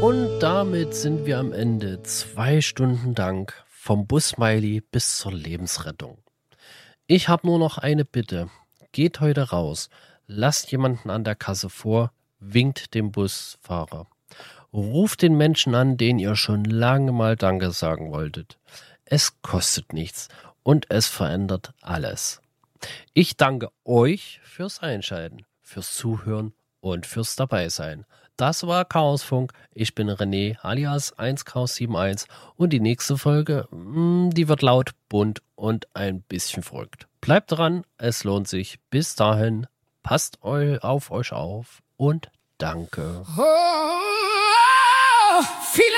Und damit sind wir am Ende. 2 Stunden Dank vom Bus-Smiley bis zur Lebensrettung. Ich habe nur noch eine Bitte. Geht heute raus, lasst jemanden an der Kasse vor, winkt dem Busfahrer. Ruft den Menschen an, denen ihr schon lange mal Danke sagen wolltet. Es kostet nichts und es verändert alles. Ich danke euch fürs Einschalten, fürs Zuhören und fürs Dabeisein. Das war Chaosfunk. Ich bin René alias 1Chaos71 und die nächste Folge, die wird laut, bunt und ein bisschen verrückt. Bleibt dran, es lohnt sich. Bis dahin, passt auf euch auf und danke.